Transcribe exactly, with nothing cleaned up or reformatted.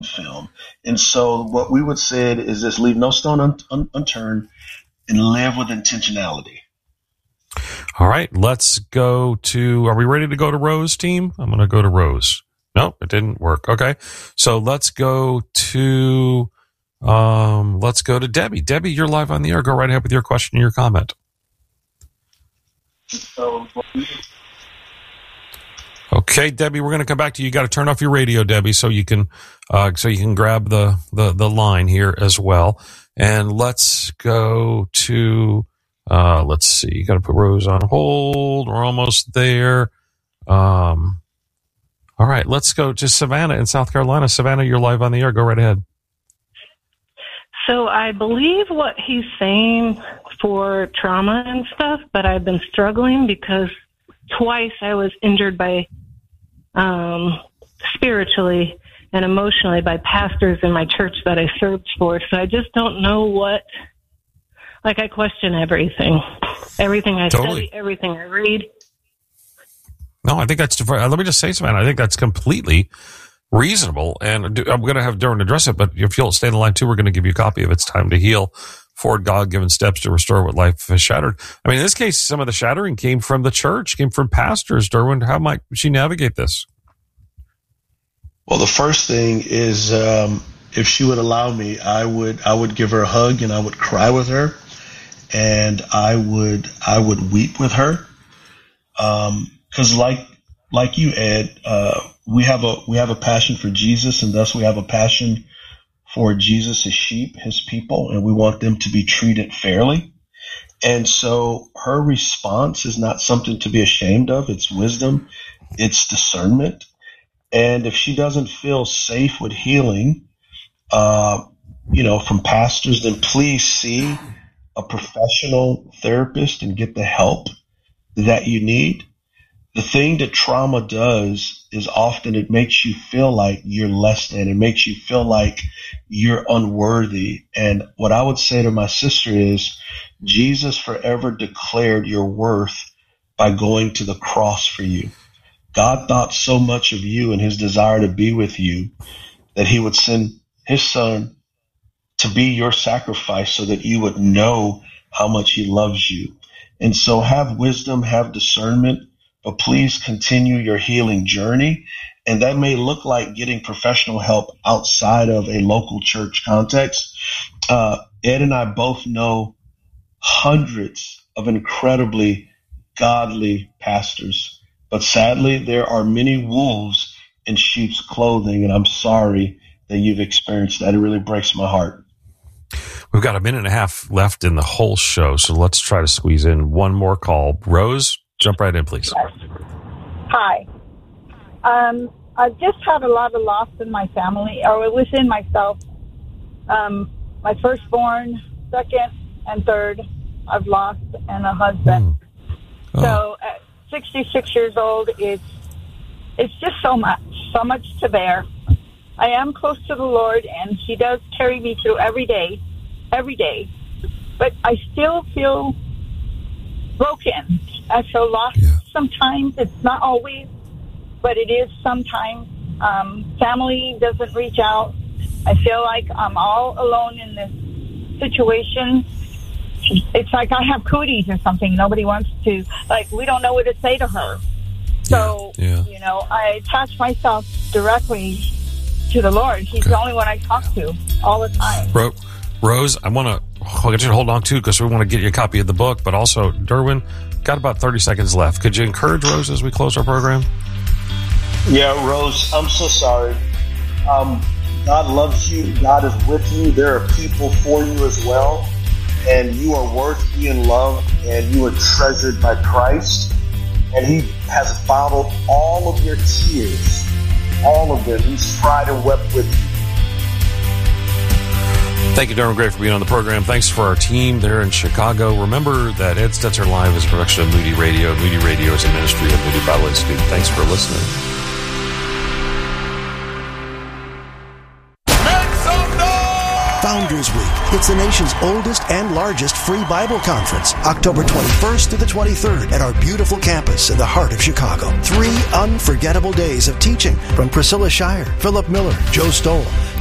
film. And so what we would say is this: leave no stone un- un- unturned and live with intentionality. All right, let's go to, are we ready to go to Rose, team? I'm going to go to Rose. No, it didn't work. Okay. So let's go to, um, let's go to Debbie. Debbie, you're live on the air. Go right ahead with your question or your comment. Okay, Debbie, we're going to come back to you. You got to turn off your radio, Debbie, so you can, uh, so you can grab the, the, the line here as well. And let's go to, uh, let's see, you got to put Rose on hold. We're almost there. Um, all right, let's go to Savannah in South Carolina. Savannah, you're live on the air. Go right ahead. So I believe what he's saying for trauma and stuff, but I've been struggling because twice I was injured by, um, spiritually and emotionally by pastors in my church that I served for. So I just don't know what, like I question everything, everything I totally. study, everything I read. No, I think that's, let me just say something. I think that's completely reasonable. And I'm going to have Derwin address it, but if you'll stay in the line too, we're going to give you a copy of It's Time to Heal, Four God-Given Steps to Restore What Life Has Shattered. I mean, in this case, some of the shattering came from the church, came from pastors. Derwin, how might she navigate this? Well, the first thing is, um, if she would allow me, I would I would give her a hug and I would cry with her, and I would I would weep with her, because um, like like you, Ed, uh, we have a we have a passion for Jesus, and thus we have a passion for Jesus' sheep, his people, and we want them to be treated fairly. And so her response is not something to be ashamed of. It's wisdom, it's discernment. And if she doesn't feel safe with healing, uh, you know, from pastors, then please see a professional therapist and get the help that you need. The thing that trauma does is often it makes you feel like you're less than. It makes you feel like you're unworthy. And what I would say to my sister is, Jesus forever declared your worth by going to the cross for you. God thought so much of you and his desire to be with you that he would send his son to be your sacrifice so that you would know how much he loves you. And so have wisdom, have discernment, but please continue your healing journey. And that may look like getting professional help outside of a local church context. Uh, Ed and I both know hundreds of incredibly godly pastors. But sadly, there are many wolves in sheep's clothing, and I'm sorry that you've experienced that. It really breaks my heart. We've got a minute and a half left in the whole show, so let's try to squeeze in one more call. Rose, jump right in, please. Hi. Um, I've just had a lot of loss in my family, or within myself. Um, my firstborn, second, and third, I've lost, and a husband. Mm. Oh. So at sixty-six years old, it's it's just so much, so much to bear. I am close to the Lord, and he does carry me through every day, every day. But I still feel broken. I feel lost yeah. sometimes. It's not always, but it is sometimes. Um, family doesn't reach out. I feel like I'm all alone in this situation. It's like I have cooties or something. Nobody wants to, like, we don't know what to say to her. So, yeah, yeah. you know, I attach myself directly to the Lord. He's okay. the only one I talk to all the time. Ro- Rose, I want to, I want you to hold on too, because we want to get you a copy of the book, but also, Derwin, got about thirty seconds left. Could you encourage Rose as we close our program? Yeah, Rose, I'm so sorry. Um, God loves you. God is with you. There are people for you as well. And you are worth being loved, and you are treasured by Christ. And he has bottled all of your tears, all of them. He's cried and wept with you. Thank you, Derwin Gray, for being on the program. Thanks for our team there in Chicago. Remember that Ed Stetzer Live is a production of Moody Radio. Moody Radio is a ministry of Moody Bible Institute. Thanks for listening. Founders Week. It's the nation's oldest and largest free Bible conference, October twenty-first to the twenty-third at our beautiful campus in the heart of Chicago. Three unforgettable days of teaching from Priscilla Shire, Philip Miller, Joe Stoll,